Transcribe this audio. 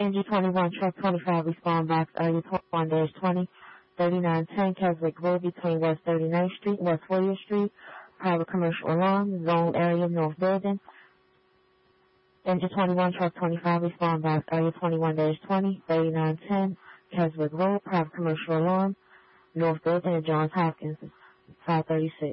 NG21 truck 25 respond box area 21-20 3910 Keswick Road between West 39th Street, West William Street. Private commercial alarm, zone area, north building. NG21 truck 25 respond box area 21-20 3910 Keswick Road. Private commercial alarm, north building at Johns Hopkins 536.